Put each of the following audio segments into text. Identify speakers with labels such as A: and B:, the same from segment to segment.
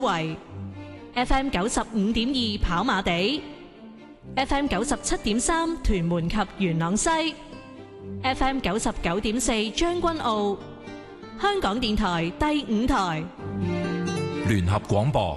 A: 圍 FM 95.2跑馬地 FM 97.3屯門及元朗西 FM 99.4將軍澳，香港電台第5台
B: 聯合廣播。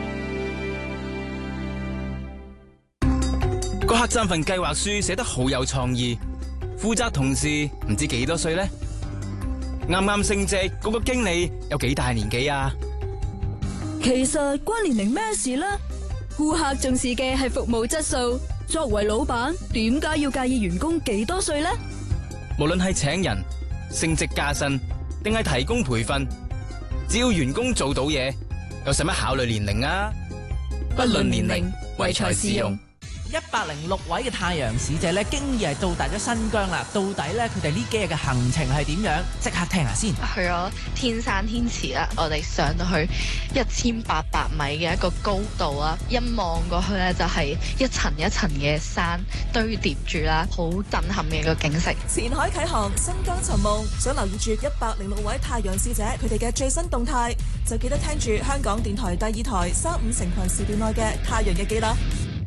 C: 個黑站份計劃書寫得好有創意，負責同事唔知幾多歲呢？啱啱升職嗰個經理有幾大年紀啊？
D: 其實關年齡咩事呢？顧客重視嘅係服務質素，作為老闆點解要介意員工幾多歲呢？
C: 無論係請人、升職加薪，定係提供培訓，只要員工做到嘢，有使乜考慮年齡啊？不論年齡，唯才是用。
E: 106位嘅太陽使者咧，經已係到達咗新疆啦。到底咧，佢哋呢幾日嘅行程係點樣？即刻聽下先。
F: 去咗天山天池啦，我哋上到去1800米嘅一個高度啦，一望過去咧就係一層一層嘅山堆疊住啦，好震撼嘅一個景色。
G: 前海啟航，新疆尋夢，想留意住106位太陽使者佢哋嘅最新動態，就記得聽住香港電台第2台3、5成群時段內嘅太陽日記啦。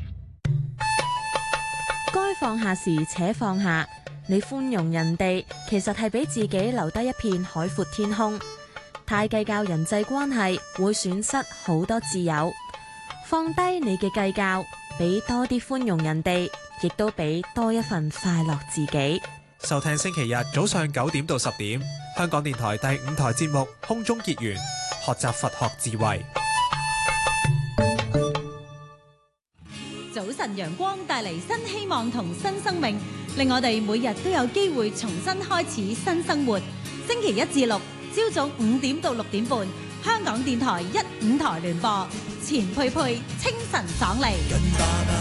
H: 該放下時且放下，你寬容人哋，其實係俾自己留低一片海闊天空。太計較人際關係，會損失好多自由。放低你嘅計較，俾多啲寬容人哋，亦都俾多一份快樂自己。
I: 收聽星期日早上9點到10點，香港電台第5台節目《空中結緣》，學習佛學智慧。
J: 早晨陽光帶嚟新希望同新生命，令我哋每日都有機會重新開始新生活。星期一至六朝早5點到6點半，香港電台1、5台聯播，錢佩佩清晨爽利。